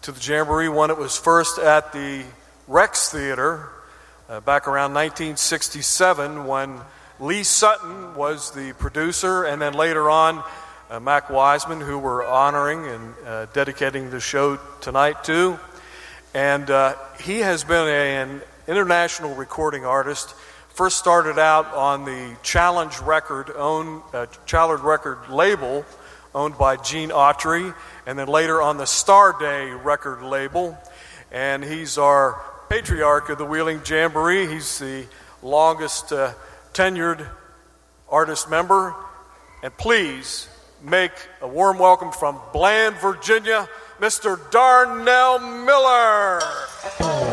to the Jamboree. One, it was first at the Rex Theater back around 1967 when Lee Sutton was the producer, and then later on Mac Wiseman, who we're honoring and dedicating the show tonight to. And he has been an international recording artist. First started out on the Challenge Record label owned by Gene Autry, and then later on the Star Day record label. And he's our patriarch of the Wheeling Jamboree. He's the longest tenured artist member. And please make a warm welcome from Bland, Virginia, Mr. Darnell Miller.